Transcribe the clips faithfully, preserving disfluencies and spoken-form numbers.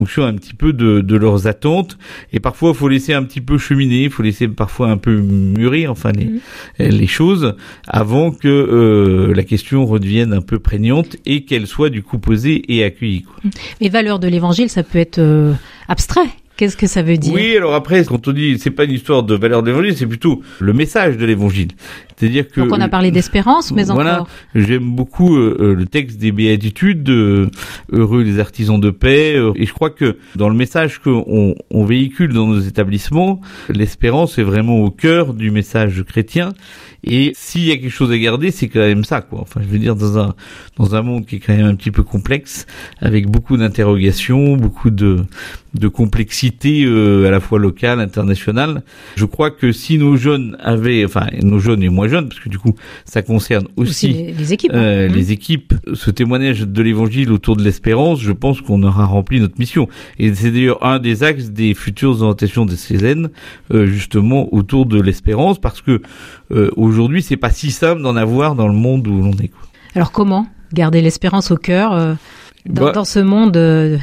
fonction un petit peu de, de leurs attentes. Et parfois, il faut laisser un petit peu cheminer, il faut laisser parfois un peu mûrir, enfin, les, mmh. les choses, avant que euh, la question redevienne un peu prégnante et qu'elle soit du coup posée et accueillie, quoi. Les valeurs de l'évangile, ça peut être euh, abstrait. Qu'est-ce que ça veut dire? Oui, alors après, quand on dit, c'est pas une histoire de valeur de l'évangile, c'est plutôt le message de l'évangile. C'est-à-dire que... Donc on a parlé d'espérance, mais voilà, encore... J'aime beaucoup euh, le texte des Béatitudes, euh, heureux les artisans de paix, euh, et je crois que dans le message qu'on on véhicule dans nos établissements, l'espérance est vraiment au cœur du message chrétien. Et s'il y a quelque chose à garder, c'est quand même ça, quoi. Enfin, je veux dire, dans un dans un monde qui est quand même un petit peu complexe, avec beaucoup d'interrogations, beaucoup de de complexité euh, à la fois locale, internationale. Je crois que si nos jeunes avaient, enfin nos jeunes et moins jeunes, parce que du coup ça concerne aussi, aussi les, les équipes, euh, mmh. les équipes, ce témoignage de l'Évangile autour de l'espérance, je pense qu'on aura rempli notre mission. Et c'est d'ailleurs un des axes des futures orientations des Césaines, euh, justement autour de l'espérance, parce que euh, aujourd'hui c'est pas si simple d'en avoir dans le monde où l'on est, quoi. Alors comment garder l'espérance au cœur euh, dans, bah, dans ce monde euh,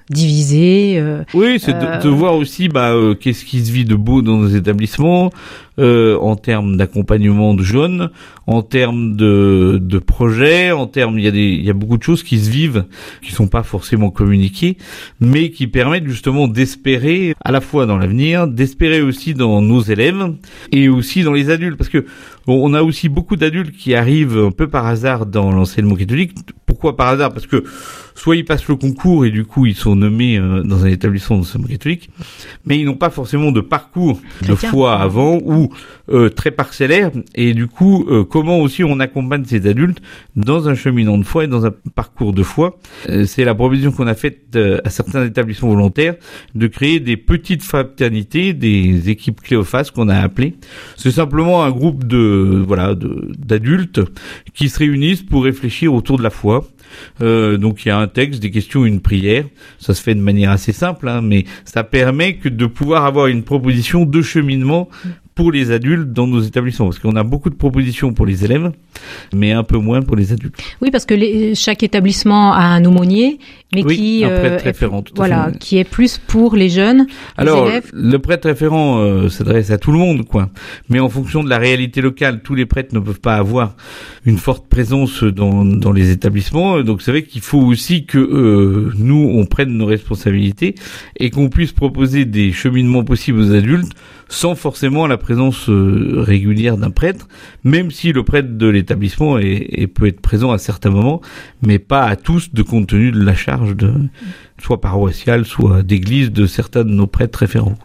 divisé euh, Oui, c'est euh... de, de voir aussi bah, euh, qu'est-ce qui se vit de beau dans nos établissements, euh, en termes d'accompagnement de jeunes, en termes de, de projets, en termes, il y a des, il y a beaucoup de choses qui se vivent, qui sont pas forcément communiquées, mais qui permettent justement d'espérer à la fois dans l'avenir, d'espérer aussi dans nos élèves et aussi dans les adultes, parce que bon, on a aussi beaucoup d'adultes qui arrivent un peu par hasard dans l'enseignement catholique. Pourquoi par hasard? Parce que soit ils passent le concours et du coup ils sont nommés euh, dans un établissement d'enseignement catholique, mais ils n'ont pas forcément de parcours de foi avant ou euh, très parcellaire, et du coup euh, comment aussi on accompagne ces adultes dans un cheminement de foi et dans un parcours de foi. Euh, c'est la proposition qu'on a faite euh, à certains établissements volontaires de créer des petites fraternités, des équipes Cléophas qu'on a appelées. C'est simplement un groupe de voilà de, d'adultes qui se réunissent pour réfléchir autour de la foi. Euh, donc il y a un texte, des questions, une prière. Ça se fait de manière assez simple, hein, mais ça permet que de pouvoir avoir une proposition de cheminement pour les adultes dans nos établissements, parce qu'on a beaucoup de propositions pour les élèves, mais un peu moins pour les adultes. Oui, parce que les, chaque établissement a un aumônier, mais oui, qui un prêtre euh, référent, est, voilà, fait. qui est plus pour les jeunes, Alors, les élèves. Le prêtre référent euh, s'adresse à tout le monde, quoi. Mais en fonction de la réalité locale, tous les prêtres ne peuvent pas avoir une forte présence dans dans les établissements. Donc c'est vrai qu'il faut aussi que euh, nous on prenne nos responsabilités et qu'on puisse proposer des cheminements possibles aux adultes sans forcément la présence euh, régulière d'un prêtre, même si le prêtre de l'établissement est, est, peut être présent à certains moments, mais pas à tous, de compte tenu de la charge de soit paroissiale, soit d'église de certains de nos prêtres référents.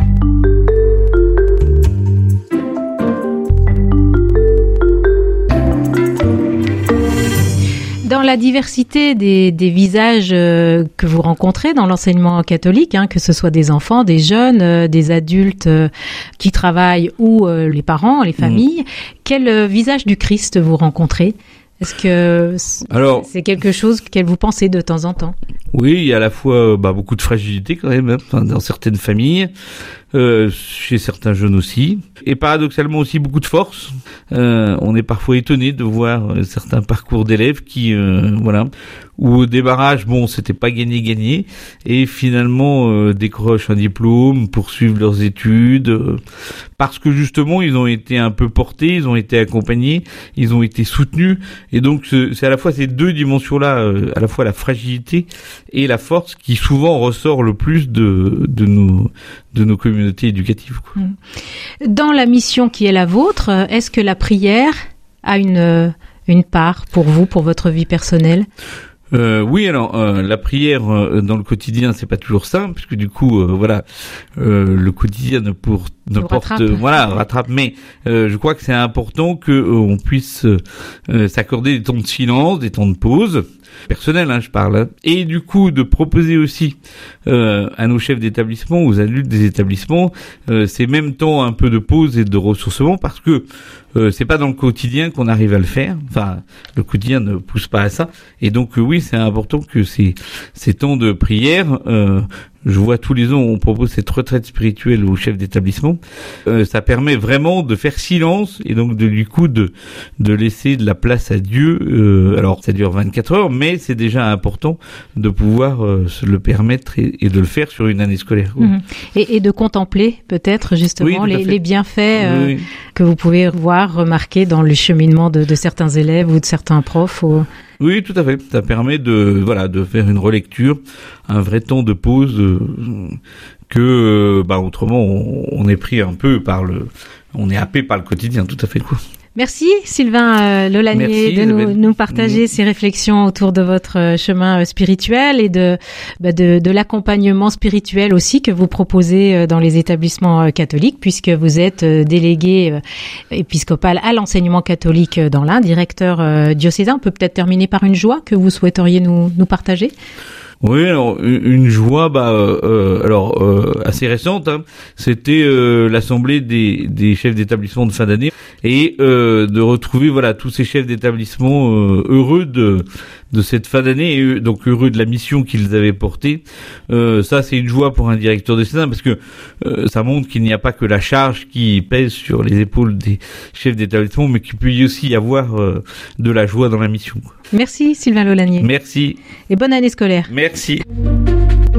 Dans la diversité des, des visages euh, que vous rencontrez dans l'enseignement catholique, hein, que ce soit des enfants, des jeunes, euh, des adultes euh, qui travaillent ou euh, les parents, les familles, mmh. quel euh, visage du Christ vous rencontrez ? Est-ce que c'est, Alors, c'est quelque chose qu'elle vous pensez de temps en temps ? Oui, il y a à la fois bah, beaucoup de fragilité quand même, hein, dans certaines familles, euh, chez certains jeunes aussi, et paradoxalement aussi beaucoup de force. Euh, on est parfois étonné de voir euh, certains parcours d'élèves qui, euh, voilà, où au démarrage, bon, c'était pas gagné-gagné, et finalement euh, décrochent un diplôme, poursuivent leurs études, euh, parce que justement ils ont été un peu portés, ils ont été accompagnés, ils ont été soutenus, et donc c'est à la fois ces deux dimensions-là, euh, à la fois la fragilité et la force qui souvent ressort le plus de de nos de nos communautés éducatives, quoi. Dans la mission qui est la vôtre, est-ce que la prière a une une part pour vous, pour votre vie personnelle ? Euh, oui, alors euh, la prière euh, dans le quotidien, c'est pas toujours simple, parce que du coup, euh, voilà, euh, le quotidien ne, pour, ne porte, rattrape. Euh, voilà, rattrape. Mais euh, je crois que c'est important que euh, on puisse euh, s'accorder des temps de silence, des temps de pause. Personnel, hein, je parle, hein. Et du coup de proposer aussi euh, à nos chefs d'établissement, aux adultes des établissements, euh, ces mêmes temps un peu de pause et de ressourcement, parce que euh, c'est pas dans le quotidien qu'on arrive à le faire. Enfin, le quotidien ne pousse pas à ça, et donc euh, oui, c'est important que ces ces temps de prière, euh, je vois tous les ans, on propose cette retraite spirituelle aux chefs d'établissement. Euh, ça permet vraiment de faire silence et donc de, du coup de de laisser de la place à Dieu. Euh, alors ça dure vingt-quatre heures, mais c'est déjà important de pouvoir euh, se le permettre et, et de le faire sur une année scolaire. Mmh. Et, et de contempler peut-être justement oui, les, les bienfaits euh, oui. que vous pouvez voir, remarquer dans le cheminement de, de certains élèves ou de certains profs. Ou... Oui, tout à fait. Ça permet de voilà de faire une relecture, un vrai temps de pause euh, que bah autrement on, on est pris un peu par le, on est happé par le quotidien. Tout à fait quoi. Merci Sylvain euh, Lolanier Merci, de nous, nous partager mmh. ces réflexions autour de votre euh, chemin euh, spirituel et de, bah, de de l'accompagnement spirituel aussi que vous proposez euh, dans les établissements euh, catholiques, puisque vous êtes euh, délégué euh, épiscopal à l'enseignement catholique euh, dans l'Ain, directeur euh, diocésain. On peut peut-être terminer par une joie que vous souhaiteriez nous nous partager. Oui, alors une joie, bah, euh, alors euh, assez récente. Hein, c'était euh, l'assemblée des, des chefs d'établissement de fin d'année et euh, de retrouver voilà tous ces chefs d'établissement euh, heureux de de cette fin d'année et donc heureux de la mission qu'ils avaient portée. Euh, ça, c'est une joie pour un directeur de diocèse parce que euh, ça montre qu'il n'y a pas que la charge qui pèse sur les épaules des chefs d'établissement, mais qu'il peut y aussi y avoir euh, de la joie dans la mission. Merci Sylvain Lolanier. Merci. Et bonne année scolaire. Merci.